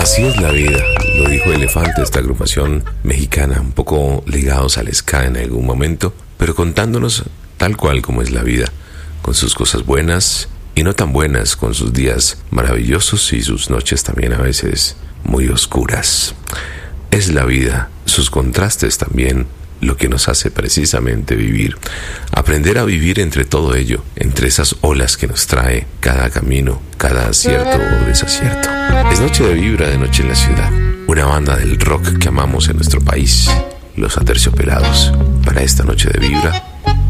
Así es la vida, lo dijo Elefante, esta agrupación mexicana, un poco ligados al ska en algún momento, pero contándonos tal cual como es la vida, con sus cosas buenas y no tan buenas, con sus días maravillosos y sus noches también a veces muy oscuras. Es la vida, sus contrastes también, lo que nos hace precisamente vivir. Aprender a vivir entre todo ello, entre esas olas que nos trae cada camino, cada acierto o desacierto. Es Noche de Vibra, de Noche en la Ciudad, una banda del rock que amamos en nuestro país, Los Aterciopelados. Para esta Noche de Vibra